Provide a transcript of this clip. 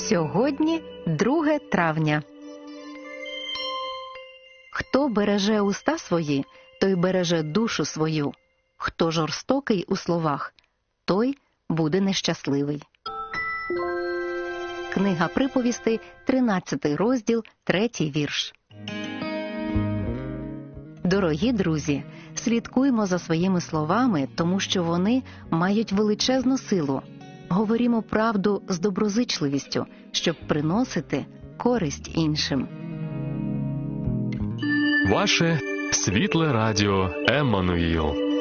Сьогодні 2 травня. Хто береже уста свої, той береже душу свою. Хто жорстокий у словах, той буде нещасливий. Книга Приповістей, 13 розділ, 3 вірш. Дорогі друзі, слідкуймо за своїми словами, тому що вони мають величезну силу. Говорімо правду з доброзичливістю, щоб приносити користь іншим. Ваше світле радіо Еммануїл.